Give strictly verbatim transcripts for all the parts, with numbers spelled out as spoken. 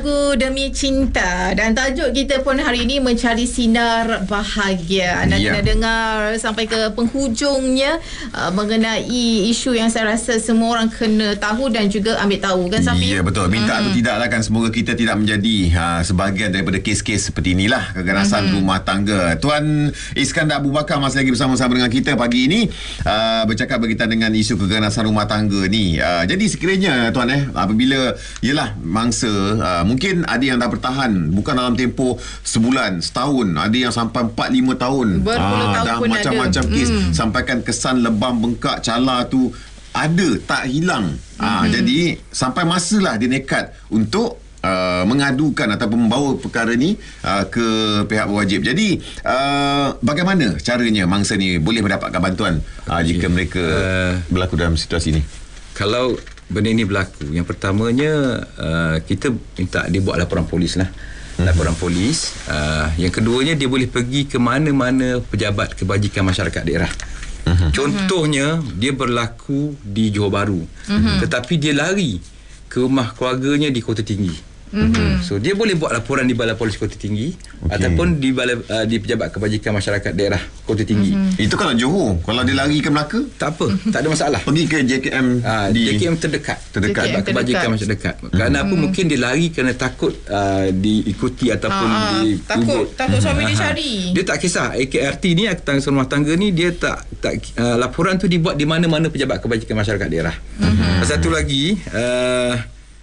Lagu Demi Cinta, dan tajuk kita pun hari ini mencari sinar bahagia. Anda ya. kena dengar sampai ke penghujungnya uh, mengenai isu yang saya rasa semua orang kena tahu dan juga ambil tahu, kan Safi? Ya, betul. Minta hmm. atau tidaklah kan, semoga kita tidak menjadi ha, sebahagian daripada kes-kes seperti inilah, keganasan hmm. rumah tangga. Tuan Iskandar Abu Bakar masih lagi bersama-sama dengan kita pagi ini, uh, bercakap berkaitan dengan isu keganasan rumah tangga ni. Uh, jadi sekiranya Tuan eh apabila ialah mangsa uh, mungkin ada yang dah bertahan bukan dalam tempoh sebulan, setahun, ada yang sampai empat lima tahun, berpuluh ah, tahun dah pun macam-macam ada. kes, mm. sampaikan kesan lebam, bengkak, cala tu ada, tak hilang. mm. ah, Jadi sampai masalah dia nekat untuk Uh, mengadukan ataupun membawa perkara ni uh, ke pihak berwajib. Jadi uh, bagaimana caranya mangsa ni boleh mendapatkan bantuan uh, jika mereka uh, berlaku dalam situasi ni? Kalau benda ini berlaku, yang pertamanya uh, kita minta dia buat laporan polis lah. Hmm. Laporan polis. Uh, yang keduanya, dia boleh pergi ke mana-mana pejabat kebajikan masyarakat daerah. Hmm. Contohnya, dia berlaku di Johor Bahru. Hmm. Tetapi dia lari ke rumah keluarganya di Kota Tinggi. Mm-hmm. So dia boleh buat laporan di Balai Polis Kota Tinggi, okay, ataupun di balai, uh, di Pejabat Kebajikan Masyarakat Daerah Kota Tinggi. Mm-hmm. Itu kalau Johor. Kalau dia lari ke Melaka, tak apa, tak ada masalah. Pergi ke J K M, uh, di J K M terdekat, terdekat Pejabat Kebajikan Masyarakat Dekat. Mm-hmm. Kerana apa? Mungkin dia lari kerana takut uh, diikuti ataupun ha, di takut takut suami dia cari. Dia tak kisah. A K R T ni, Akta Rumah Tangga ni, dia tak tak uh, laporan tu dibuat di mana-mana Pejabat Kebajikan Masyarakat Daerah. Mm-hmm. Satu lagi, uh,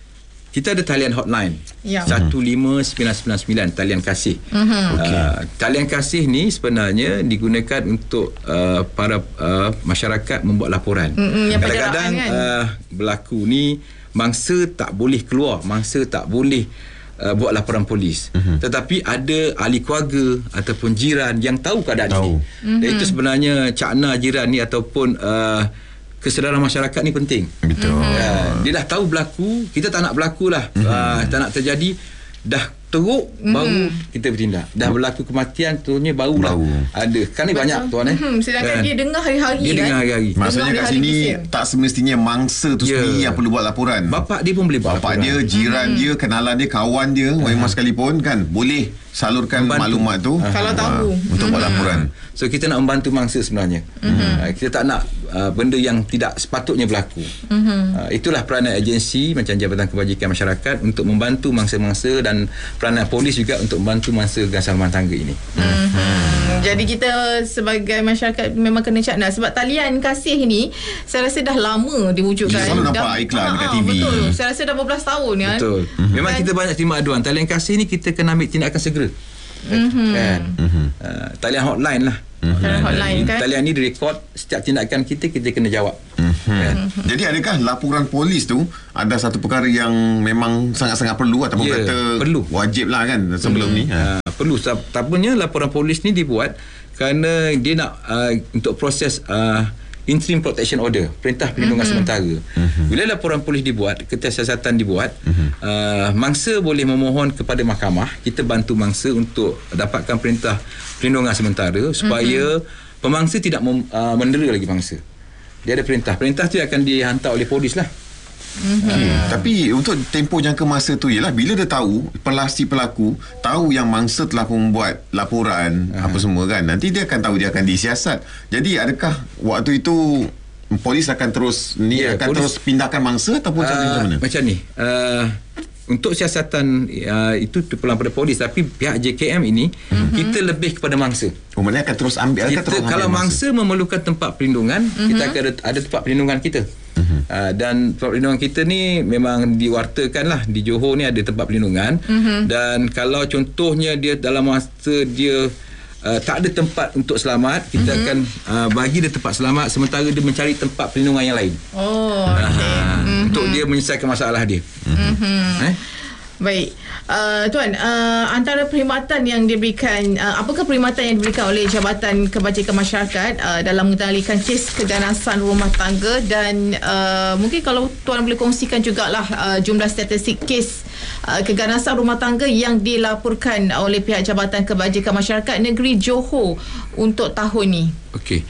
kita ada talian hotline, ya, satu lima sembilan sembilan sembilan, talian kasih. Mm-hmm. Okay. Uh, talian kasih ni sebenarnya digunakan untuk uh, para uh, masyarakat membuat laporan. Mm-hmm. Kadang-kadang kan? uh, berlaku ni mangsa tak boleh keluar, mangsa tak boleh uh, buat laporan polis. Mm-hmm. Tetapi ada ahli keluarga ataupun jiran yang tahu keadaan tahu. ini. Mm-hmm. Dan itu sebenarnya cakna jiran ni ataupun uh, kesedaran masyarakat ni penting. Betul. Uh, dia dah tahu berlaku, kita tak nak berlaku lah. Mm-hmm. Uh, tak nak terjadi. Dah teruk, mm-hmm, baru kita bertindak. Dah berlaku kematian, tentunya barulah baru ada. Kan ni banyak tuan eh. Mm-hmm. Sedangkan kan dia dengar hari-hari. Dia kan? dengar hari-hari. Maksudnya kat sini tak semestinya mangsa tu yeah. sendiri yang perlu buat laporan. Bapak dia pun boleh buat Bapak laporan. dia, jiran mm-hmm. dia, kenalan dia, kawan dia, uh-huh. memang sekalipun kan boleh salurkan membantu maklumat tu uh-huh. kalau tahu uh, untuk mm-hmm. buat laporan. So kita nak membantu mangsa sebenarnya. Mm-hmm. Uh, kita tak nak uh, benda yang tidak sepatutnya berlaku. Mm-hmm. Uh, itulah peranan agensi macam Jabatan Kebajikan Masyarakat untuk membantu mangsa-mangsa, dan peranan polis juga untuk membantu mangsa keganasan rumah tangga ini. Mm-hmm. Jadi kita sebagai masyarakat memang kena cakna, sebab talian kasih ni saya rasa dah lama diwujudkan. Saya selalu nampak dah, iklan aa, dekat T V. Betul. Saya rasa dah berbelas tahun ya. Betul. Mm-hmm. Memang kita banyak terima aduan. Talian kasih ni kita kena ambil tindakan segera. Mm-hmm. Kan? Mm-hmm. Uh, talian hotline lah. Mm-hmm. Talian hotline kan. Talian ni direkod, setiap tindakan kita kita kena jawab. Mm-hmm. Kan? Mm-hmm. Jadi adakah laporan polis tu ada satu perkara yang memang sangat-sangat perlu ataupun yeah, kata perlu, wajib lah kan sebelum mm-hmm. ni? Ha. Uh, perlu. Tapunya laporan polis ni dibuat kerana dia nak uh, untuk proses uh, interim protection order, perintah perlindungan mm-hmm. sementara. Mm-hmm. Bila laporan polis dibuat, kesiasatan dibuat, mm-hmm. uh, mangsa boleh memohon kepada mahkamah, kita bantu mangsa untuk dapatkan perintah perlindungan sementara supaya mm-hmm. pemangsa tidak mem, uh, mendera lagi mangsa. Dia ada perintah. Perintah tu akan dihantar oleh polis lah. Okay. Uh. Tapi untuk tempoh jangka masa tu ialah bila dia tahu, pelasi pelaku tahu yang mangsa telah membuat laporan uh. apa semua kan, nanti dia akan tahu dia akan disiasat. Jadi adakah waktu itu polis akan terus ni yeah, akan polis, terus pindahkan mangsa ataupun uh, macam mana? Macam ni. Uh, untuk siasatan uh, itu terpulang pada polis, tapi pihak J K M ini mm-hmm. kita lebih kepada mangsa. Oh, maknanya akan terus ambil kita, akan terus ambil kalau mangsa, mangsa memerlukan tempat perlindungan, mm-hmm. kita akan ada, ada tempat perlindungan kita. Mm-hmm. Uh, dan tempat perlindungan kita ni memang diwartakan lah. Di Johor ni ada tempat perlindungan. Mm-hmm. Dan kalau contohnya dia dalam masa dia uh, tak ada tempat untuk selamat, kita mm-hmm. akan uh, bagi dia tempat selamat sementara dia mencari tempat perlindungan yang lain. Oh, okay. uh, mm-hmm. Untuk dia menyelesaikan masalah dia. Mm-hmm. Eh? Baik, uh, Tuan, uh, antara perkhidmatan yang diberikan, uh, apakah perkhidmatan yang diberikan oleh Jabatan Kebajikan Masyarakat uh, dalam mengendalikan kes keganasan rumah tangga, dan uh, mungkin kalau Tuan boleh kongsikan jugalah uh, jumlah statistik kes uh, keganasan rumah tangga yang dilaporkan oleh pihak Jabatan Kebajikan Masyarakat Negeri Johor untuk tahun ni. Okey.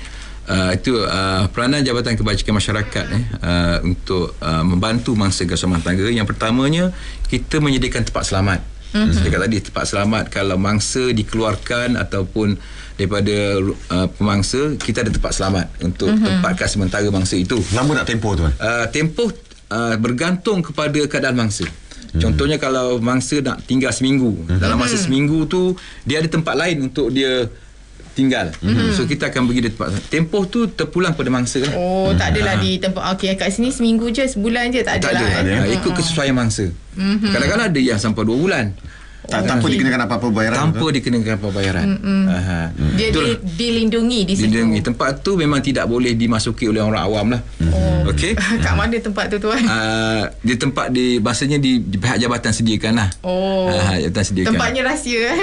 Uh, itu uh, peranan Jabatan Kebajikan Masyarakat eh, uh, untuk uh, membantu mangsa gasuhan rumah tangga. Yang pertamanya, kita menyediakan tempat selamat. Mm-hmm. Saya cakap tadi, tempat selamat kalau mangsa dikeluarkan ataupun daripada uh, pemangsa, kita ada tempat selamat untuk mm-hmm. tempatkan sementara mangsa itu. Lama tak tempoh tuan? Uh, tempoh uh, bergantung kepada keadaan mangsa. Hmm. Contohnya kalau mangsa nak tinggal seminggu, hmm. dalam masa seminggu tu dia ada tempat lain untuk dia tinggal. Hmm. So kita akan bagi dia tempat. Tempoh tu terpulang pada mangsa lah. Oh, hmm. tak adalah ha. di tempat okey kat sini seminggu je, sebulan je, tak adalah. Tak ada. Kan? Ha, ikut kesesuaian mangsa. Hmm. Kadang-kadang ada yang sampai dua bulan. Tak, tanpa okay. dikenakan apa-apa bayaran. Tanpa tu? dikenakan apa bayaran. Aha. Dia di, dilindungi di situ. Dilindungi. Tempat tu memang tidak boleh dimasuki oleh orang awam lah. Oh. Okey. Kat mana tempat tu tuan? Uh, di tempat di bahasanya di, di pihak jabatan sediakan lah. Oh. Uh, jabatan sediakan. Tempatnya rahsia eh.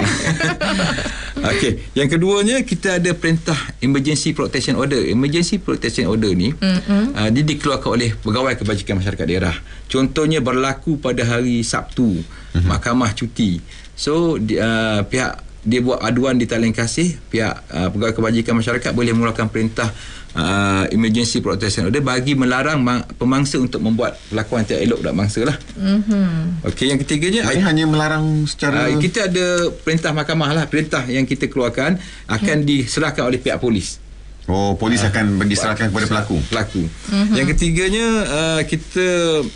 Okey. Yang keduanya, kita ada perintah Emergency Protection Order. Emergency Protection Order ni mm-hmm. uh, dia dikeluarkan oleh Pegawai Kebajikan Masyarakat Daerah. Contohnya berlaku pada hari Sabtu, mm-hmm. mahkamah cuti. So di, uh, pihak dia buat aduan di talian kasih, pihak uh, Pegawai Kebajikan Masyarakat boleh mengeluarkan perintah uh, Emergency Protection Order bagi melarang ma- pemangsa untuk membuat perlakuan tidak elok terhadap mangsa lah. Mm-hmm. Okey, yang ketiganya ini I, hanya melarang secara uh, kita ada perintah mahkamah lah. Perintah yang kita keluarkan akan hmm. diserahkan oleh pihak polis. Oh, polis uh, akan diserahkan kepada pelaku. Pelaku. Mm-hmm. Yang ketiganya, uh, kita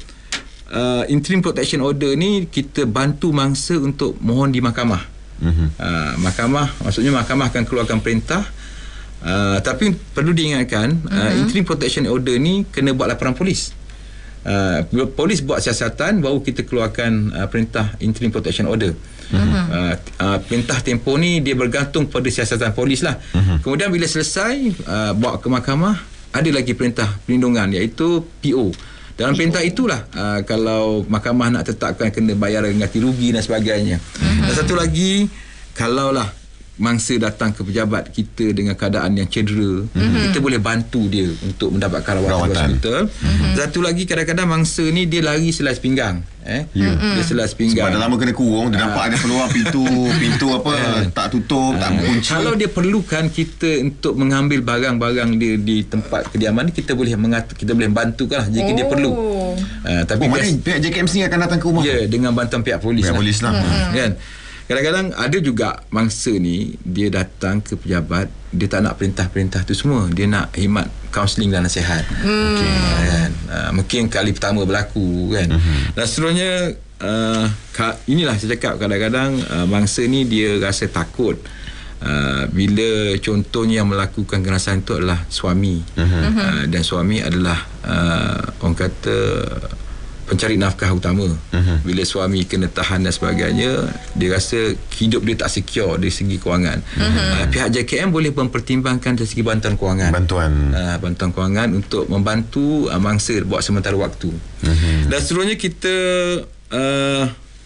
uh, Interim Protection Order ni kita bantu mangsa untuk mohon di mahkamah. Mm-hmm. Uh, mahkamah, maksudnya mahkamah akan keluarkan perintah. Uh, tapi perlu diingatkan, mm-hmm. uh, Interim Protection Order ni kena buat laporan polis. Uh, polis buat siasatan, baru kita keluarkan uh, perintah Interim Protection Order. Mm-hmm. Uh, uh, perintah tempoh ni dia bergantung pada siasatan polis lah. Mm-hmm. Kemudian bila selesai, uh, bawa ke mahkamah, ada lagi perintah perlindungan, iaitu P O. Dalam perintah itulah uh, kalau mahkamah nak tetapkan kena bayar ganti rugi dan sebagainya. Mm-hmm. Dan satu lagi, kalaulah mangsa datang ke pejabat kita dengan keadaan yang cedera, mm-hmm. kita boleh bantu dia untuk mendapatkan rawatan, rawatan. hospital. Mm-hmm. Satu lagi, kadang-kadang mangsa ni dia lari selai pinggang. Eh? Yeah. Dia selai pinggang. Sebab dah lama kena kurung, dia nampak ada peluang pintu pintu apa yeah. tak tutup, uh, tak kunci. Kalau dia perlukan kita untuk mengambil barang-barang dia di tempat kediaman ni, kita boleh mengatur, kita boleh bantukanlah jika oh. dia perlu. Uh, tapi oh, mana pihak J K M C akan datang ke rumah? Ya, yeah, dengan bantuan pihak polis. Pihak lah. polis lah. Hmm. Kan? Kadang-kadang ada juga mangsa ni, dia datang ke pejabat, dia tak nak perintah-perintah tu semua, dia nak khidmat kaunseling dan nasihat. Hmm. Okay, kan? Uh, mungkin kali pertama berlaku kan. Hmm. Dan seterusnya, uh, ka- inilah saya cakap, kadang-kadang uh, mangsa ni dia rasa takut uh, bila contohnya yang melakukan kekerasan itu adalah suami. Hmm. Uh, dan suami adalah uh, orang kata pencari nafkah utama. Uh-huh. Bila suami kena tahan dan sebagainya, dia rasa hidup dia tak secure dari segi kewangan. Uh-huh. Uh, pihak J K M boleh mempertimbangkan dari segi bantuan kewangan. Bantuan. Uh, bantuan kewangan untuk membantu uh, mangsa buat sementara waktu. Uh-huh. Dan seterusnya kita uh,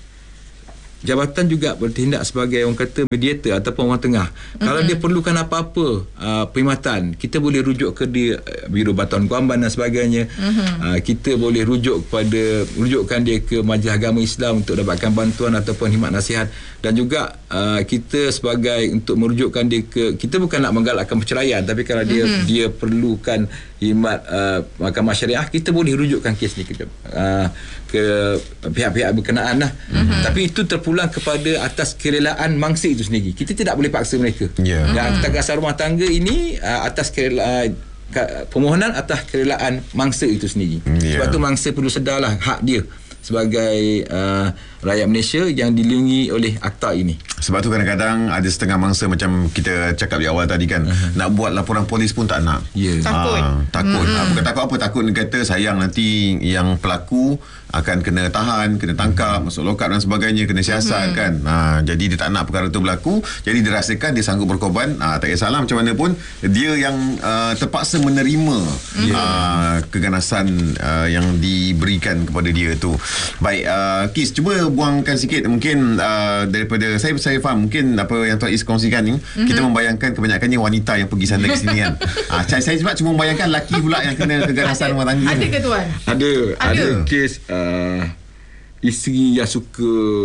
jabatan juga bertindak sebagai orang kata mediator ataupun orang tengah. Mm-hmm. Kalau dia perlukan apa-apa uh, perkhidmatan, kita boleh rujuk ke dia uh, Biro Bantuan Guaman dan sebagainya. Mm-hmm. Uh, kita boleh rujuk kepada rujukkan dia ke Majlis Agama Islam untuk dapatkan bantuan ataupun khidmat nasihat. Dan juga uh, kita sebagai untuk merujukkan dia ke, kita bukan nak menggalakkan perceraian, tapi kalau dia mm-hmm. dia perlukan khidmat uh, mahkamah syariah, kita boleh rujukkan kes ni ke, uh, ke pihak-pihak berkenaan lah. Mm-hmm. Tapi itu terpulang kepada atas kerelaan mangsa itu sendiri. Kita tidak boleh paksa mereka. Yeah. Dan kekerasan rumah tangga ini uh, atas kerelaan, uh, permohonan atas kerelaan mangsa itu sendiri. Yeah. Sebab tu mangsa perlu sedarlah hak dia sebagai uh, rakyat Malaysia yang dilindungi oleh akta ini. Sebab tu kadang-kadang ada setengah mangsa macam kita cakap di awal tadi kan, uh-huh. nak buat laporan polis pun tak nak. Yeah. Takut. Ha, takut. Mm-hmm. Ha, bukan takut apa, takut dia kata sayang nanti yang pelaku akan kena tahan, kena tangkap, masuk lokap dan sebagainya, kena siasat mm-hmm. kan. Ha, jadi dia tak nak perkara itu berlaku. Jadi dia rasakan dia sanggup berkorban. Ha, tak kisahlah macam mana pun, dia yang uh, terpaksa menerima mm-hmm. uh, keganasan uh, yang diberikan kepada dia tu. Baik, uh, Kis, cuba buangkan sikit mungkin uh, daripada saya saya faham mungkin apa yang Tuan Is kongsikan ni, mm-hmm. kita membayangkan kebanyakannya wanita yang pergi sana ke sini kan. uh, saya, saya sebab cuma membayangkan lelaki pula yang kena keganasan rumah tangga. Ada ke Tuan? Ada, ada, ada kes uh, isteri yang suka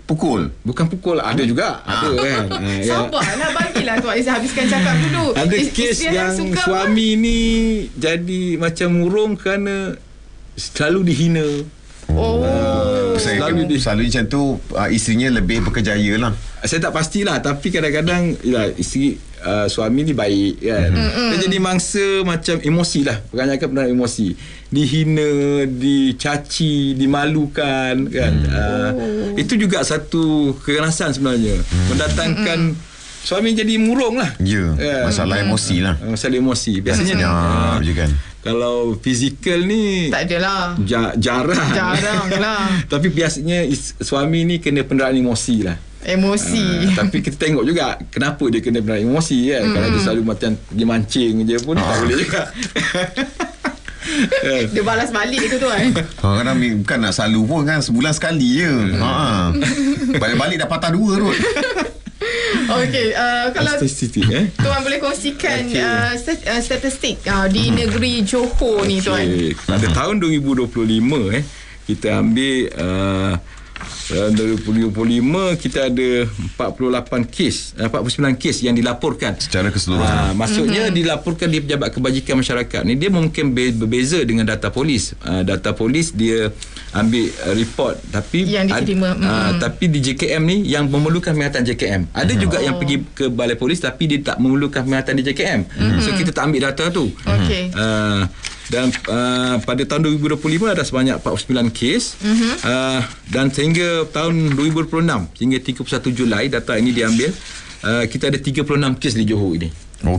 Pukul? Bukan pukul, ada juga. Ada kan. Uh, Sabarlah, bagilah Tuan Izzah habiskan cakap dulu. Ada Is- kes yang suami ni jadi macam murung kerana selalu dihina. Oh. Uh, selalu, Selalu di- selalu macam tu uh, isterinya lebih berkejaya lah. Saya tak pastilah, tapi kadang-kadang yalah, isteri uh, suami ni baik kan. Mm-hmm. Dia jadi mangsa macam emosi lah. Kebanyakan pernah emosi. Dihina, dicaci, dimalukan kan. Mm. Uh, Oh. Itu juga satu keganasan sebenarnya. Mm. Mendatangkan mm-hmm. suami jadi murung lah. Ya, yeah, kan? masalah emosi lah. Masalah emosi. Biasanya Ya, uh, je kan. kalau fizikal ni Tak adalah. ja, jarang. Jarang lah. Tapi biasanya is, suami ni kena pendarahan emosi lah. Emosi. Uh, tapi kita tengok juga kenapa dia kena pendarahan emosi kan. Mm. Kalau dia selalu macam pergi mancing je pun tak boleh juga. Dia balas balik tu Tuan. Kadang-kadang bukan nak selalu pun kan, sebulan sekali je. Ha. Balik-balik dah patah dua tu. Okey, uh, kalau Statistik eh. Tuan boleh kongsikan Okey. uh, stat- uh, statistik uh, di negeri Johor ni Tuan. Okay. Pada tahun dua ribu dua puluh lima eh kita ambil uh, dalam dua ribu dua puluh lima kita ada empat puluh lapan kes, empat puluh sembilan kes yang dilaporkan Secara keseluruhan. Ha, maksudnya mm-hmm. dilaporkan di Pejabat Kebajikan Masyarakat ni dia mungkin be- berbeza dengan data polis. Uh, data polis dia ambil uh, report tapi Yang diterima. ad, uh, Mm-hmm. tapi di J K M ni yang memerlukan perkhidmatan J K M. Ada mm-hmm. juga Oh. yang pergi ke balai polis tapi dia tak memerlukan perkhidmatan di J K M. Mm-hmm. So kita tak ambil data tu. Okey. Uh, dan uh, pada tahun dua ribu dua puluh lima ada sebanyak empat puluh sembilan kes. Mm-hmm. uh, dan sehingga tahun dua ribu dua puluh enam hingga tiga puluh satu Julai data ini diambil, uh, kita ada tiga puluh enam kes di Johor ini.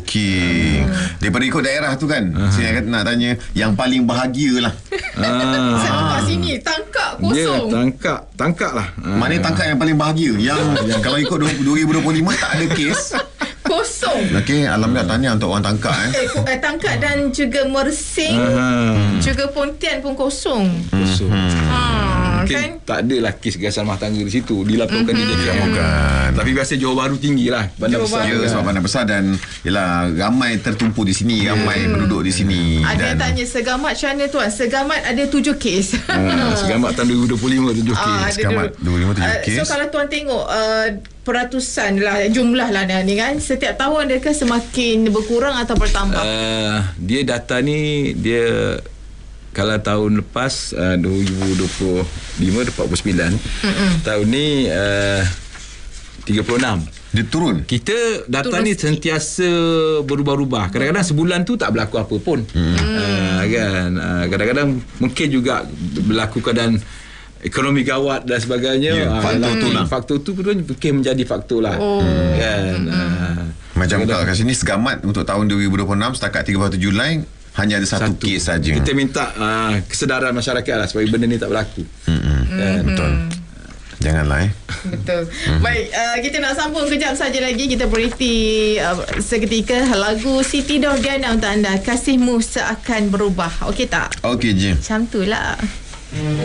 Okey. Hmm. Daripada ikut daerah tu kan, uh-huh. saya nak tanya yang paling bahagia lah. Ah. Saya nampak sini tangkap Dia kosong. tangkap, tangkap lah. Mana tangkap yang paling bahagia? Yang kalau ikut dua ribu dua puluh lima tak ada kes. Kosong. Okey, alhamdulillah tanya untuk orang tangkap eh. Eh, ko- eh tangkap dan juga Mersing, Ah. juga Pontian pun kosong. Kosong. Ha, Mungkin kan? tak adalah kes keganasan rumah tangga di situ dilaporkan mm-hmm. di J K M. Bukan. Tapi biasa Johor Bahru tinggi lah, bandar Johor besar. Ya, Bahru. sebab bandar besar dan yalah ramai tertumpu di sini, ramai Hmm. penduduk di sini. Ada yang dan tanya Segamat macam mana Tuan? Segamat ada tujuh kes. Ah, Segamat tahun dua ribu dua puluh lima tujuh kes. Ah, ada Segamat dulu. dua puluh lima tujuh Ah, kes. So kalau Tuan tengok uh, peratusan lah, jumlah lah ni kan, setiap tahun adakah semakin berkurang atau bertambah? Uh, dia data ni dia kalau tahun lepas uh, dua ribu dua puluh lima empat puluh sembilan. Mm-mm. Tahun ni uh, tiga puluh enam. dia turun. Kita data Turun ni sikit. sentiasa berubah-ubah. Kadang-kadang sebulan tu tak berlaku apa pun. Hmm. Uh, kan. Uh, kadang-kadang mungkin juga berlaku keadaan ekonomi gawat dan sebagainya. Ya, Ah, faktor dalam- tu lah. Faktor tu pun mungkin menjadi faktor lah. Oh. Kan. Uh, Macam kat sini Segamat untuk tahun dua ribu dua puluh enam setakat tiga puluh satu Julai hanya ada satu, Satu. kes saja. Kita minta uh, kesedaran masyarakat lah supaya benda ni tak berlaku. Hmm. Kan? Betul. Janganlah eh. Betul. Baik, uh, kita nak sambung kejap saja lagi. Kita berhenti uh, seketika lagu Siti Nordiana untuk anda. Kasihmu seakan berubah. Okey tak? Okey je. Macam tu lah.